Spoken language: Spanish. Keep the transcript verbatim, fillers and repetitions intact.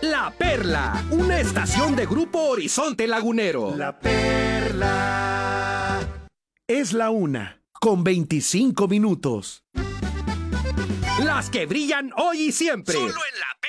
La Perla, una estación de Grupo Horizonte Lagunero. La Perla. Es la una, con veinticinco minutos. Las que brillan hoy y siempre. Solo en La